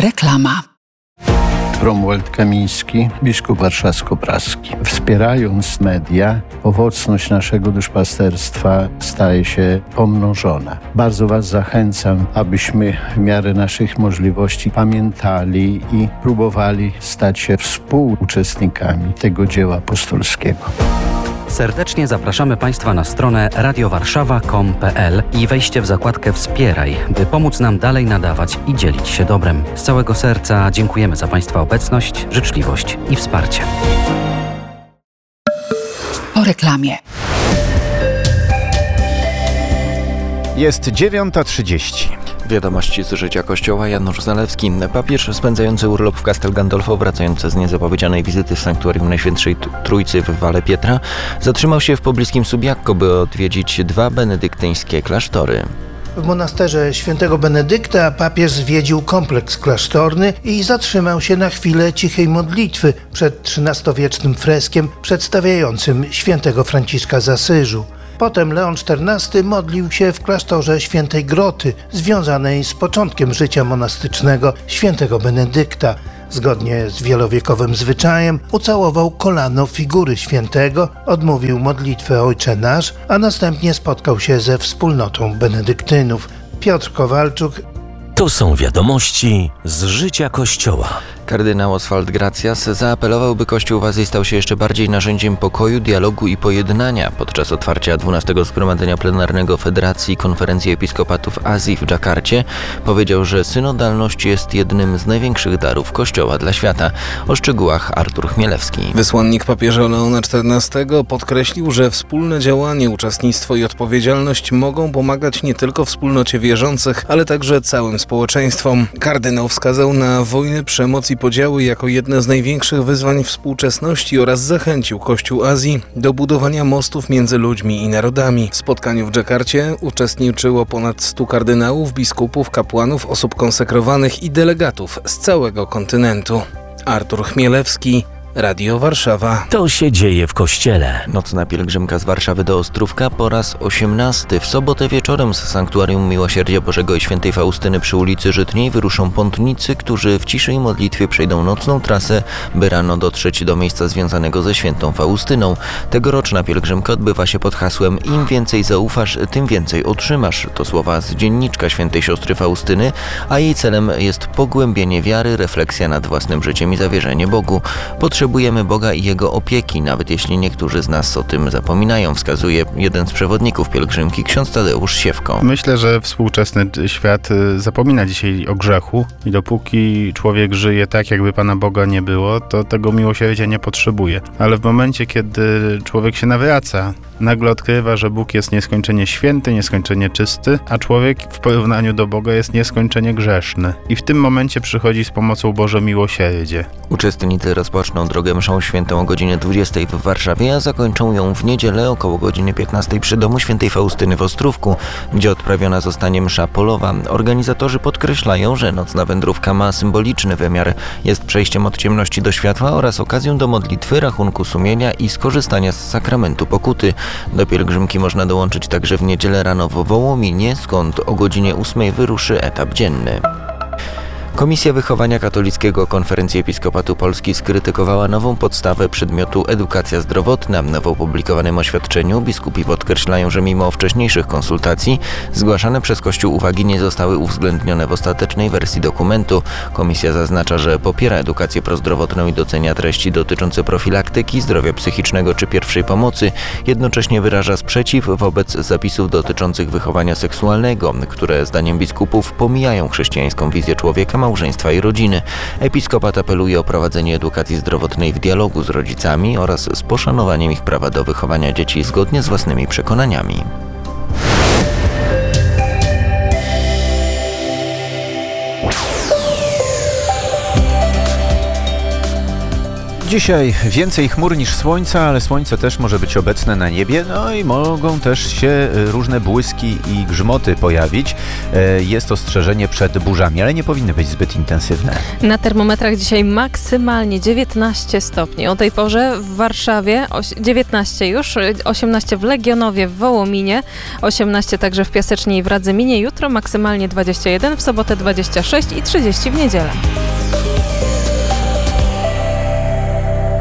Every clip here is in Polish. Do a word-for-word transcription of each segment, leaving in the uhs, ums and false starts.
Reklama. Romuald Kamiński, biskup warszawsko-praski. Wspierając media, owocność naszego duszpasterstwa staje się pomnożona. Bardzo Was zachęcam, abyśmy w miarę naszych możliwości pamiętali i próbowali stać się współuczestnikami tego dzieła apostolskiego. Serdecznie zapraszamy Państwa na stronę radiowarszawa kropka com kropka pe el i wejście w zakładkę Wspieraj, by pomóc nam dalej nadawać i dzielić się dobrem. Z całego serca dziękujemy za Państwa obecność, życzliwość i wsparcie. Po reklamie. Jest dziewiąta trzydzieści. Wiadomości z życia Kościoła. Janusz Zalewski. Papież spędzający urlop w Castel Gandolfo, wracający z niezapowiedzianej wizyty w sanktuarium Najświętszej Trójcy w Valle Pietra, zatrzymał się w pobliskim Subiaco, by odwiedzić dwa benedyktyńskie klasztory. W monasterze świętego Benedykta papież zwiedził kompleks klasztorny i zatrzymał się na chwilę cichej modlitwy przed trzynastowiecznym freskiem przedstawiającym świętego Franciszka z Asyżu. Potem Leon czternasty modlił się w klasztorze Świętej Groty, związanej z początkiem życia monastycznego świętego Benedykta. Zgodnie z wielowiekowym zwyczajem ucałował kolano figury świętego, odmówił modlitwę Ojcze Nasz, a następnie spotkał się ze wspólnotą benedyktynów. Piotr Kowalczuk. To są wiadomości z życia Kościoła. Kardynał Oswald Gracias zaapelował, by Kościół w Azji stał się jeszcze bardziej narzędziem pokoju, dialogu i pojednania. Podczas otwarcia dwunastego Zgromadzenia Plenarnego Federacji Konferencji Episkopatów Azji w Dżakarcie powiedział, że synodalność jest jednym z największych darów Kościoła dla świata. O szczegółach Artur Chmielewski. Wysłannik papieża Leona czternastego podkreślił, że wspólne działanie, uczestnictwo i odpowiedzialność mogą pomagać nie tylko wspólnocie wierzących, ale także całym społeczeństwom. Kardynał wskazał na wojny, przemoc i podziały jako jedne z największych wyzwań współczesności oraz zachęcił Kościół Azji do budowania mostów między ludźmi i narodami. W spotkaniu w Dżakarcie uczestniczyło ponad stu kardynałów, biskupów, kapłanów, osób konsekrowanych i delegatów z całego kontynentu. Artur Chmielewski, Radio Warszawa. To się dzieje w Kościele. Nocna pielgrzymka z Warszawy do Ostrówka po raz osiemnasty. W sobotę wieczorem z Sanktuarium Miłosierdzia Bożego i Świętej Faustyny przy ulicy Żytniej wyruszą pątnicy, którzy w ciszy i modlitwie przejdą nocną trasę, by rano dotrzeć do miejsca związanego ze Świętą Faustyną. Tegoroczna pielgrzymka odbywa się pod hasłem „Im więcej zaufasz, tym więcej otrzymasz”. To słowa z dzienniczka Świętej Siostry Faustyny, a jej celem jest pogłębienie wiary, refleksja nad własnym życiem i zawierzenie Bogu. Potrzebujemy Boga i Jego opieki, nawet jeśli niektórzy z nas o tym zapominają, wskazuje jeden z przewodników pielgrzymki, ksiądz Tadeusz Siewko. Myślę, że współczesny świat zapomina dzisiaj o grzechu i dopóki człowiek żyje tak, jakby Pana Boga nie było, to tego miłosierdzia nie potrzebuje. Ale w momencie, kiedy człowiek się nawraca, nagle odkrywa, że Bóg jest nieskończenie święty, nieskończenie czysty, a człowiek w porównaniu do Boga jest nieskończenie grzeszny. I w tym momencie przychodzi z pomocą Boże miłosierdzie. Uczestnicy rozpoczną drogę mszą świętą o godzinie dwudziestej w Warszawie, a zakończą ją w niedzielę około godziny piętnastej przy domu Świętej Faustyny w Ostrówku, gdzie odprawiona zostanie msza polowa. Organizatorzy podkreślają, że nocna wędrówka ma symboliczny wymiar. Jest przejściem od ciemności do światła oraz okazją do modlitwy, rachunku sumienia i skorzystania z sakramentu pokuty. Do pielgrzymki można dołączyć także w niedzielę rano w Wołominie, skąd o godzinie ósmej wyruszy etap dzienny. Komisja Wychowania Katolickiego Konferencji Episkopatu Polski skrytykowała nową podstawę przedmiotu edukacja zdrowotna. W opublikowanym oświadczeniu biskupi podkreślają, że mimo wcześniejszych konsultacji zgłaszane przez Kościół uwagi nie zostały uwzględnione w ostatecznej wersji dokumentu. Komisja zaznacza, że popiera edukację prozdrowotną i docenia treści dotyczące profilaktyki, zdrowia psychicznego czy pierwszej pomocy. Jednocześnie wyraża sprzeciw wobec zapisów dotyczących wychowania seksualnego, które zdaniem biskupów pomijają chrześcijańską wizję człowieka, małżeństwa i rodziny. Episkopat apeluje o prowadzenie edukacji zdrowotnej w dialogu z rodzicami oraz z poszanowaniem ich prawa do wychowania dzieci zgodnie z własnymi przekonaniami. Dzisiaj więcej chmur niż słońca, ale słońce też może być obecne na niebie, no i mogą też się różne błyski i grzmoty pojawić. Jest ostrzeżenie przed burzami, ale nie powinny być zbyt intensywne. Na termometrach dzisiaj maksymalnie dziewiętnaście stopni. O tej porze w Warszawie dziewiętnaście już, osiemnaście w Legionowie, w Wołominie, osiemnaście także w Piasecznie i w Radzyminie. Jutro maksymalnie dwadzieścia jeden, w sobotę dwadzieścia sześć i trzydzieści w niedzielę.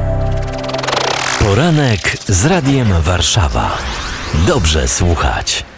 Poranek z Radiem Warszawa. Dobrze słuchać.